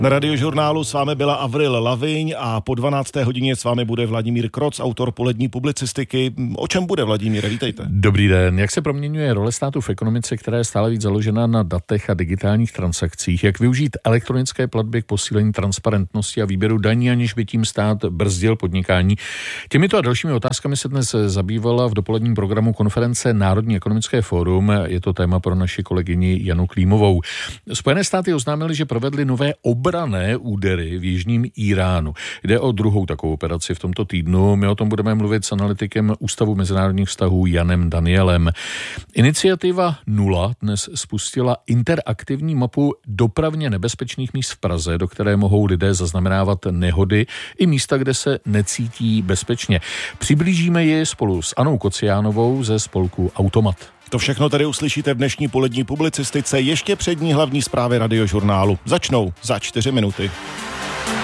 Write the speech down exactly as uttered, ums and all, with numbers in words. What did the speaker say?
Na Radiožurnálu s vámi byla Avril Laviň a po dvanácté hodině s vámi bude Vladimír Kroc, autor polední publicistiky. O čem bude, Vladimíre? Vítejte. Dobrý den. Jak se proměňuje role státu v ekonomice, která je stále víc založena na datech a digitálních transakcích? Jak využít elektronické platby k posílení transparentnosti a výběru daní, aniž by tím stát brzdil podnikání? Těmito a dalšími otázkami se dnes zabývala v dopoledním programu konference Národní ekonomické fórum. Je to téma pro naši kolegyni Janu Klímovou. Spojené státy oznámily, že provedly nové obrané údery v jižním Íránu. Jde o druhou takovou operaci v tomto týdnu. My o tom budeme mluvit s analytikem Ústavu mezinárodních vztahů Janem Danielem. Iniciativa Nula dnes spustila interaktivní mapu dopravně nebezpečných míst v Praze, do které mohou lidé zaznamenávat nehody i místa, kde se necítí bezpečně. Přiblížíme ji spolu s Anou Kociánovou ze spolku Automat. To všechno tady uslyšíte v dnešní polední publicistice, ještě před ní hlavní zprávy Radiožurnálu. Začnou za čtyři minuty.